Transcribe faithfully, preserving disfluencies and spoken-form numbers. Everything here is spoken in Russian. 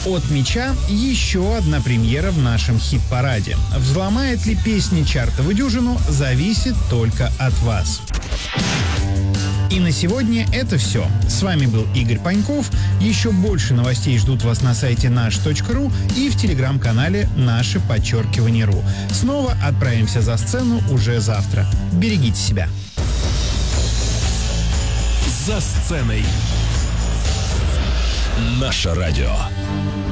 От мяча еще одна премьера в нашем хит-параде. Взломает ли песня чартовую дюжину, зависит только от вас. И на сегодня это все. С вами был Игорь Паньков. Еще больше новостей ждут вас на сайте наш точка ру и в телеграм-канале наше подчеркивание ру. Снова отправимся за сцену уже завтра. Берегите себя. За сценой. Наше радио.